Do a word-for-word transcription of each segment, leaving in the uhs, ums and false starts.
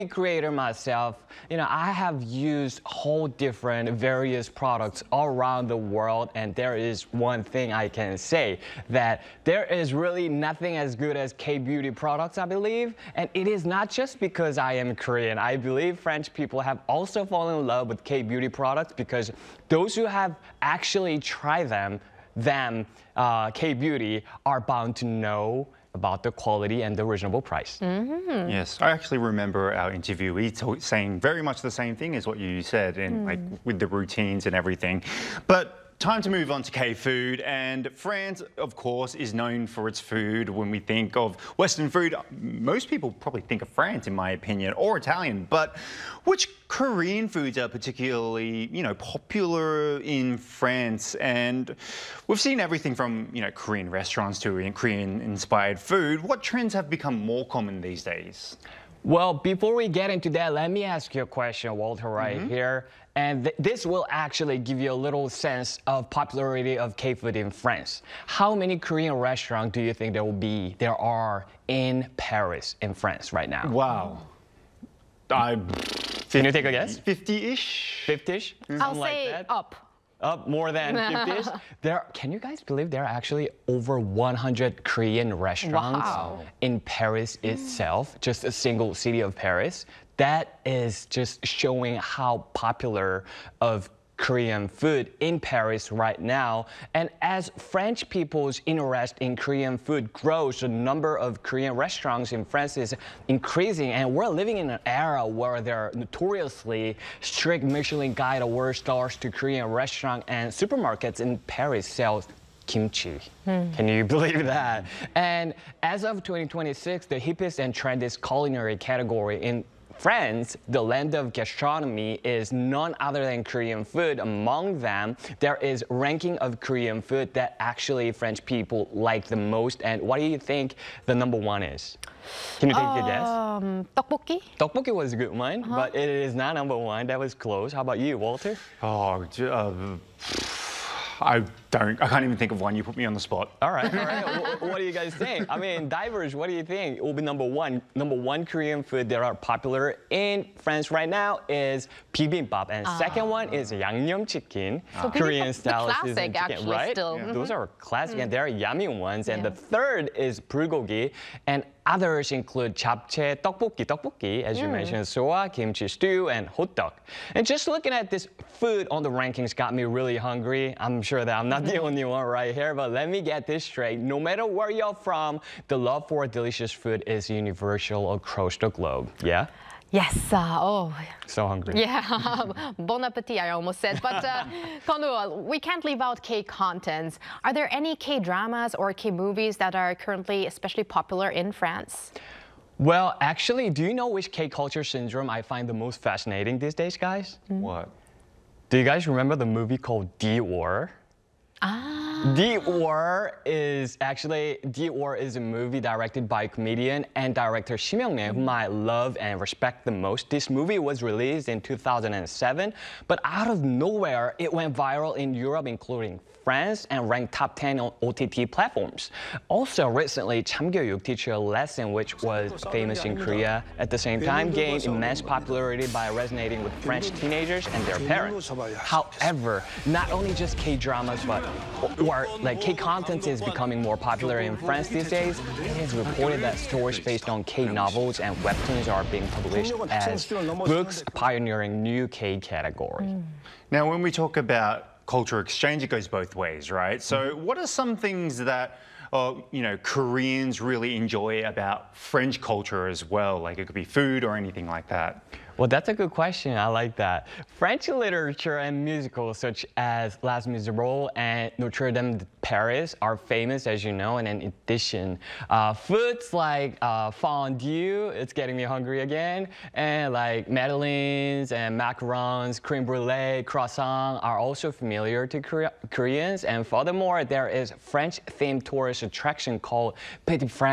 creator myself, you know, I have used whole different various products all around the world, and there is one thing I can say, that there is really nothing as good as K-beauty products, I believe. And it is not just because I am Korean. I believe French people have also fallen in love with K-beauty products because those who have actually tried them, them, uh, K-beauty, are bound to know about the quality and the reasonable price. Mm-hmm. Yes, I actually remember our interviewee saying very much the same thing as what you said, and mm. like with the routines and everything. But time to move on to K-food, and France, of course, is known for its food. When we think of Western food, most people probably think of France, in my opinion, or Italian. But which Korean foods are particularly, you know, popular in France? And we've seen everything from, you know, Korean restaurants to Korean-inspired food. What trends have become more common these days? Well, before we get into that, let me ask you a question, Walter, right mm-hmm. here. And th this will actually give you a little sense of popularity of K-food in France. How many Korean restaurants do you think there will be, there are in Paris, in France right now? Wow. I, Can you take a guess? fifty-ish? fifty-ish? I'll like say that? up. Up more than fifty-ish? There, can you guys believe there are actually over one hundred Korean restaurants wow. in Paris itself, just a single city of Paris? That is just showing how popular of Korean food in Paris right now. And as French people's interest in Korean food grows, the number of Korean restaurants in France is increasing. And we're living in an era where there are notoriously strict Michelin Guide award stars to Korean restaurants, and supermarkets in Paris sell kimchi. Hmm. Can you believe that? And as of twenty twenty-six, the hippest and trendiest culinary category in France, the land of gastronomy, is none other than Korean food. Among them, there is ranking of Korean food that actually French people like the most. And what do you think the number one is? Can you take um, a guess? Tteokbokki? Tteokbokki was a good one, uh-huh. but it is not number one. That was close. How about you, Walter? Oh, uh, I don't, I can't even think of one. You put me on the spot. All right, all right. what, what do you guys think? I mean, Divers, what do you think? It will be number one. Number one Korean food that are popular in France right now is bibimbap. And uh, second one is yangnyeom chicken. So Korean style classic, chicken, actually, right? still. Yeah. Mm-hmm. Those are classic mm-hmm. and they're yummy ones. And yeah. the third is bulgogi. And others include japchae, tteokbokki, tteokbokki, as mm. you mentioned, soa, kimchi stew, and hotdog. And just looking at this food on the rankings got me really hungry. I'm sure that I'm not the only one right here, but let me get this straight. No matter where you're from, the love for delicious food is universal across the globe. Yeah? Yes. Uh, oh. So hungry. Yeah. Bon appetit, I almost said. But uh, Kondu, we can't leave out K-contents. Are there any K-dramas or K-movies that are currently especially popular in France? Well, actually, do you know which K-culture syndrome I find the most fascinating these days, guys? Mm. What? Do you guys remember the movie called Dior? Ah. Dior is actually, Dior is a movie directed by comedian and director Shim Young-nae, whom I love and respect the most. This movie was released in two thousand seven, but out of nowhere, it went viral in Europe, including France, and ranked top ten on O T T platforms. Also, recently, Chamgyeoyuk, Teach You a Lesson, which was famous in Korea, at the same time gained immense popularity by resonating with French teenagers and their parents. However, not only just K-dramas, but or like K-content is becoming more popular in France these days. It is reported that stories based on K-novels and webtoons are being published as books pioneering new K-category. Mm. Now, when we talk about culture exchange, it goes both ways, right? So what are some things that uh, you know, Koreans really enjoy about French culture as well? Like it could be food or anything like that. Well, that's a good question. I like that. French literature and musicals such as Les Miserables and Notre Dame de Paris are famous, as you know. And in addition, uh, foods like uh, fondue, it's getting me hungry again, and like madeleines and macarons, creme brulee, croissant are also familiar to Korea Koreans. And furthermore, there is French-themed tourist attraction called Petit France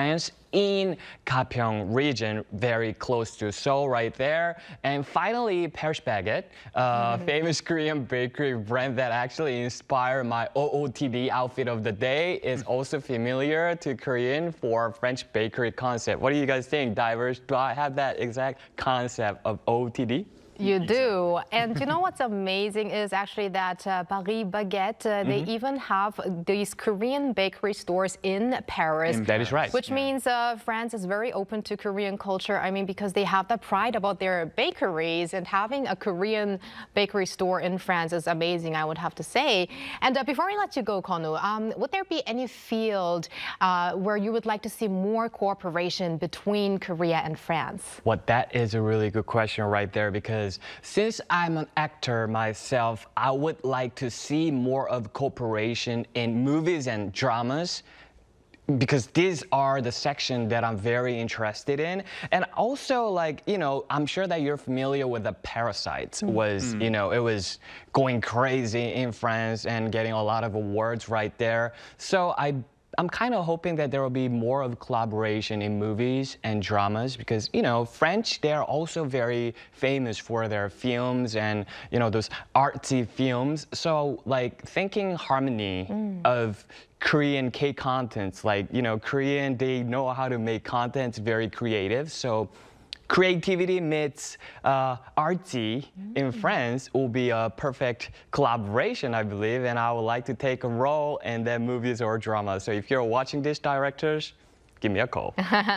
in Gapyeong region, very close to Seoul right there. And finally, Paris Baguette, uh, mm-hmm. famous Korean bakery brand that actually inspired my O O T D outfit of the day, is also familiar to Korean for French bakery concept. What do you guys think, divers? Do I have that exact concept of O O T D? You do. And you know what's amazing is actually that uh, Paris Baguette, uh, mm-hmm. they even have these Korean bakery stores in Paris. And that is right. Which yeah. means uh, France is very open to Korean culture. I mean, because they have that pride about their bakeries, and having a Korean bakery store in France is amazing, I would have to say. And uh, before I let you go, Konu, um, would there be any field uh, where you would like to see more cooperation between Korea and France? Well, that is a really good question right there, because since I'm an actor myself, I would like to see more of cooperation in movies and dramas, because these are the section that I'm very interested in. And also, like, you know, I'm sure that you're familiar with the Parasites. Mm. Was, mm. you know, it was going crazy in France and getting a lot of awards right there. So I I'm kind of hoping that there will be more of collaboration in movies and dramas, because, you know, French, they're also very famous for their films and, you know, those artsy films. So, like, thinking harmony mm. of Korean K-contents, like, you know, Korean, they know how to make contents very creative. So creativity meets uh, artsy mm. in France will be a perfect collaboration, I believe, and I would like to take a role in the movies or drama. So if you're watching this, directors, give me a call.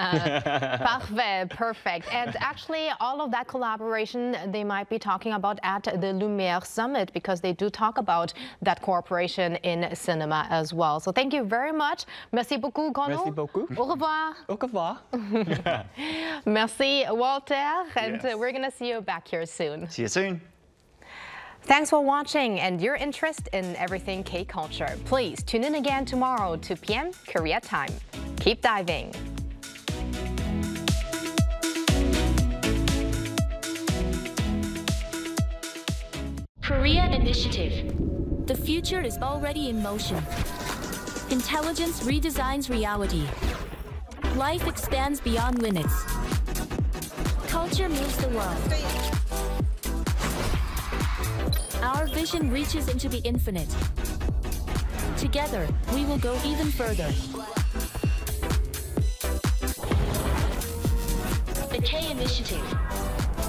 Parfait, perfect. And actually, all of that collaboration they might be talking about at the Lumière Summit, because they do talk about that cooperation in cinema as well. So thank you very much. Merci beaucoup, Konu. Merci beaucoup. Au revoir. Au revoir. Merci, Walter. And yes. uh, we're going to see you back here soon. See you soon. Thanks for watching and your interest in everything K-culture. Please tune in again tomorrow, two p m Korea time. Keep diving. Korea Initiative. The future is already in motion. Intelligence redesigns reality. Life expands beyond limits. Culture moves the world. Our vision reaches into the infinite. Together, we will go even further. The K Initiative.